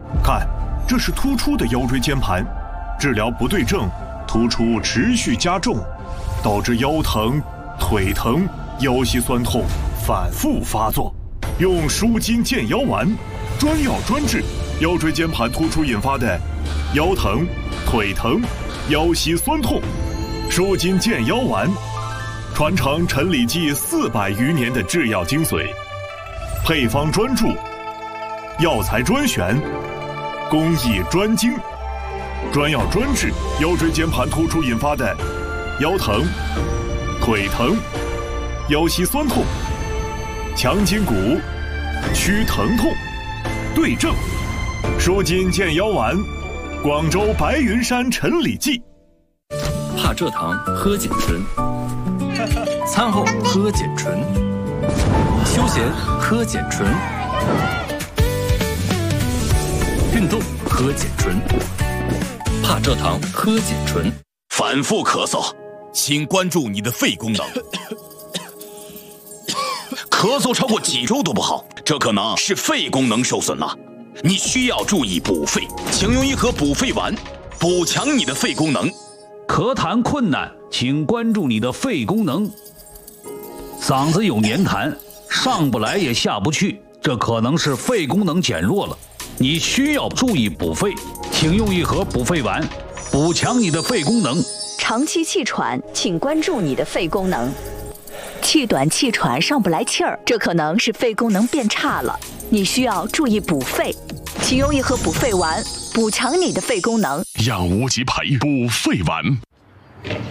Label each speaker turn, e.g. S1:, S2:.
S1: 看，这是突出的腰椎间盘，治疗不对症，突出持续加重，导致腰疼、腿疼、腰膝酸痛反复发作。用舒筋健腰丸，专药专治腰椎间盘突出引发的腰疼、腿疼、腰膝酸痛。舒筋健腰丸，传承陈李济400余年的制药精髓，配方专注，药材专选，工艺专精，专药专治腰椎间盘突出引发的腰疼、腿疼、腰膝酸痛，强筋骨，祛疼痛，对症。舒筋健腰丸，广州白云山陈李济。
S2: 帕蔗糖喝碱醇，餐后喝碱醇，休闲喝碱醇，运动喝碱醇，帕蔗糖喝碱醇。
S3: 反复咳嗽，请关注你的肺功能。咳嗽超过几周都不好，这可能是肺功能受损了。你需要注意补肺，请用一盒补肺丸，补强你的肺功能。
S4: 咳痰困难，请关注你的肺功能。嗓子有黏痰，上不来也下不去，这可能是肺功能减弱了。你需要注意补肺，请用一盒补肺丸，补强你的肺功能。
S5: 长期气喘，请关注你的肺功能。气短气喘上不来气儿，这可能是肺功能变差了，你需要注意补肺，请用一盒补肺丸，补强你的肺功能。
S6: 养无极培补肺丸。